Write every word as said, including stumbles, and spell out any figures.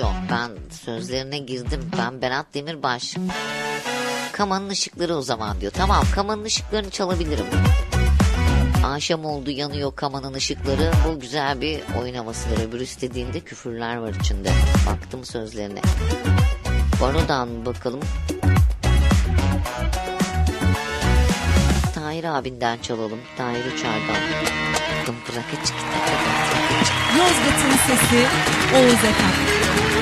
çalıyor. Ben sözlerine girdim. Ben Berat Demirbaş. Kamanın ışıkları o zaman diyor. Tamam, kamanın ışıklarını çalabilirim. Akşam oldu, yanıyor kamanın ışıkları. Bu güzel bir oyun havasıdır. Öbür istediğinde küfürler var içinde. Baktım sözlerine. Baro'dan bakalım. Tahir abinden çalalım. Tahir Uçar'dan. Yozgat'ın sesi Oğuz Efendi.